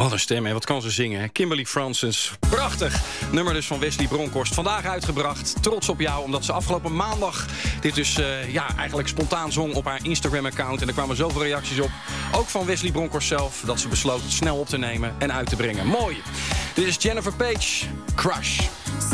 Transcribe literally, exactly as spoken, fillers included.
Wat een stem, hè? Wat kan ze zingen, hè? Kimberly Francis. Prachtig. Nummer dus van Wesley Bronkhorst. Vandaag uitgebracht. Trots op jou, omdat ze afgelopen maandag dit dus uh, ja, eigenlijk spontaan zong op haar Instagram-account. En er kwamen zoveel reacties op. Ook van Wesley Bronkhorst zelf, dat ze besloot het snel op te nemen en uit te brengen. Mooi. Dit is Jennifer Page. Crush.